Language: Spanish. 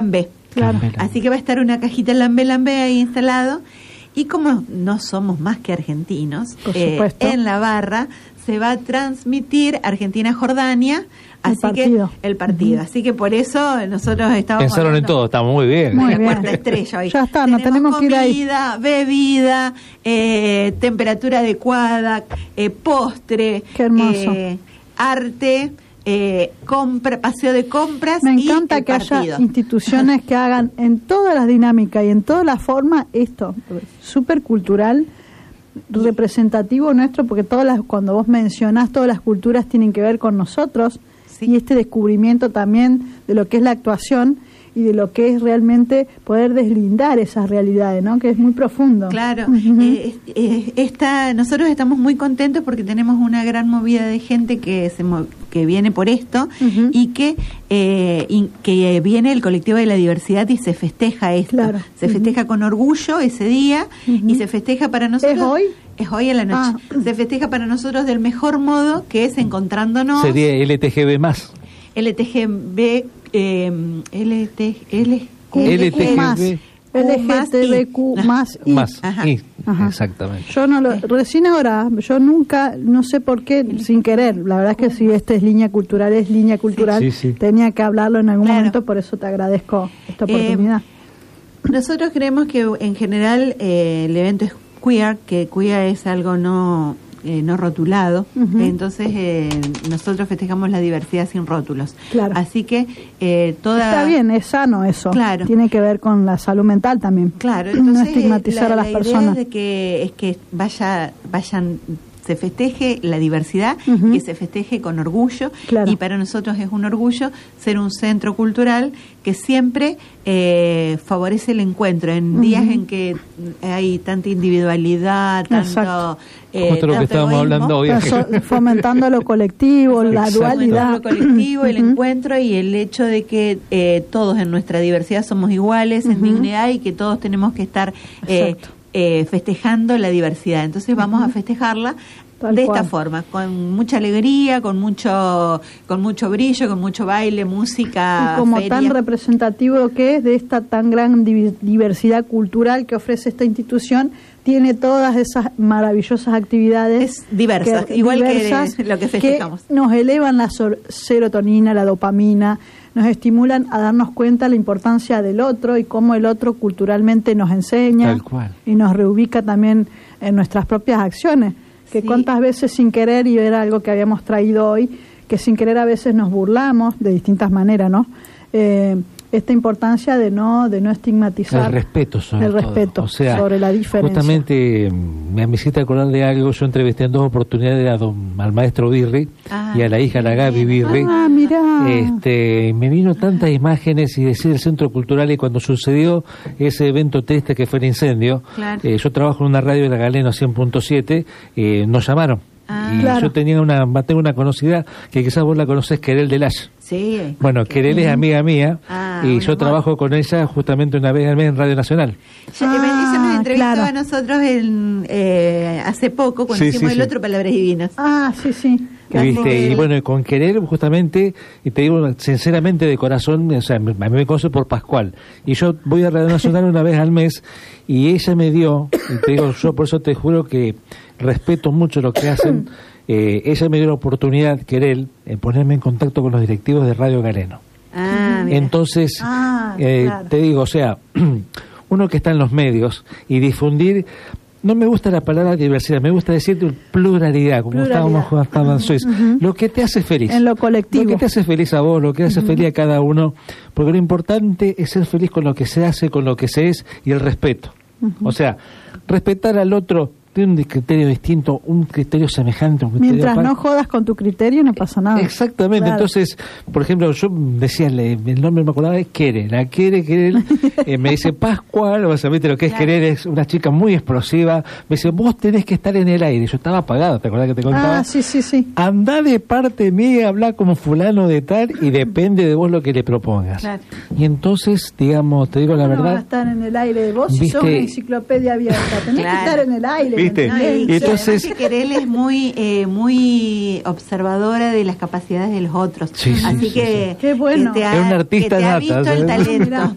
Lambé. Claro. Así que va a estar una cajita Lambé ahí instalado. Y como no somos más que argentinos, en la barra se va a transmitir Argentina-Jordania, así el partido. Así que por eso nosotros estamos... Pensaron en todo, estamos muy bien. Muy bien. Cuarta estrella hoy. Ya está, no tenemos que ir ahí. Comida, bebida, temperatura adecuada, postre, qué hermoso. Arte... paseo de compras. Me encanta que haya instituciones que hagan en todas las dinámicas y en todas las formas esto, súper cultural, representativo nuestro, porque cuando vos mencionás, todas las culturas tienen que ver con nosotros, y este descubrimiento también de lo que es la actuación y de lo que es realmente poder deslindar esas realidades, ¿no? Que es muy profundo. Claro. Nosotros estamos muy contentos porque tenemos una gran movida de gente que viene por esto y que viene el colectivo de la diversidad y se festeja esto. Claro. Se festeja con orgullo ese día y se festeja para nosotros. ¿Es hoy? Es hoy en la noche. Se festeja para nosotros del mejor modo, que es encontrándonos. Sería LTGB más. LTGB LGTBQ más I. Exactamente. Yo nunca, no sé por qué, sin querer, la verdad es que si esta es línea cultural, sí. Tenía que hablarlo en algún momento, por eso te agradezco esta oportunidad. Nosotros creemos que en general el evento es queer, que queer es algo no rotulado, entonces nosotros festejamos la diversidad sin rótulos. Claro. Así que está bien, es sano eso. Claro. Tiene que ver con la salud mental también. Claro, entonces no estigmatizar a las personas. La idea es que vayan se festeje la diversidad, que se festeje con orgullo, y para nosotros es un orgullo ser un centro cultural que siempre favorece el encuentro en días en que hay tanta individualidad, tanto justo lo que estábamos hablando hoy, fomentando lo colectivo, la dualidad, lo colectivo, el encuentro y el hecho de que todos en nuestra diversidad somos iguales en dignidad y que todos tenemos que estar festejando la diversidad. Entonces vamos a festejarla de esta forma, con mucha alegría, con mucho brillo, con mucho baile, música, y como feria. Tan representativo que es de esta tan gran diversidad cultural que ofrece esta institución, tiene todas esas maravillosas actividades diversas, que lo que festejamos, que nos elevan la serotonina, la dopamina, nos estimulan a darnos cuenta la importancia del otro y cómo el otro culturalmente nos enseña. Tal cual. Y nos reubica también en nuestras propias acciones, que cuántas veces sin querer, y era algo que habíamos traído hoy, que sin querer a veces nos burlamos de distintas maneras, ¿no? Esta importancia de no estigmatizar el respeto o sea, sobre la diferencia. Justamente me hiciste acordar de algo. Yo entrevisté en 2 oportunidades al maestro Birri y a la hija, la Gaby Birri. Mirá. Me vino tantas imágenes y decir el centro cultural, y cuando sucedió ese evento triste que fue el incendio, yo trabajo en una radio de la Galeno 100.7, nos llamaron. Yo tengo una conocida que quizás vos la conocés, Querel Delage. Sí. Bueno, Querel es amiga mía y yo trabajo con ella justamente una vez al mes en Radio Nacional. Ella nos entrevistó a nosotros hace poco cuando hicimos el otro Palabras Divinas. Sí. ¿Viste? Y bueno, con Querel justamente, y te digo sinceramente de corazón, o sea, a mí me conoce por Pascual, y yo voy a Radio Nacional una vez al mes, y ella me dio, y te digo, yo por eso te juro que respeto mucho lo que hacen, ella me dio la oportunidad, Querel, en ponerme en contacto con los directivos de Radio Galeno. Entonces, te digo, o sea, uno que está en los medios y difundir. No me gusta la palabra diversidad, me gusta decir pluralidad, como estábamos jugando en Suiza. Lo que te hace feliz. En lo colectivo. Lo que te hace feliz a vos, lo que hace feliz a cada uno. Porque lo importante es ser feliz con lo que se hace, con lo que se es, y el respeto. O sea, respetar al otro tiene un criterio distinto, un criterio semejante. Mientras no jodas con tu criterio, no pasa nada. Exactamente. Entonces, por ejemplo, yo decía, el nombre me acordaba, es Querel. Me dice Pascual, o sea, viste lo que es Querel, es una chica muy explosiva. Me dice, vos tenés que estar en el aire. Yo estaba apagado, ¿te acordás que te contaba? Sí. Andá de parte mía, habla como fulano de tal, y depende de vos lo que le propongas. Claro. Y entonces, digamos, te digo la verdad. No vas a estar en el aire, vos sos una enciclopedia abierta, tenés que estar en el aire. ¿Viste? Y entonces Querel es muy observadora de las capacidades de los otros. Así que qué bueno. Es una artista que te ha nata, visto el talento.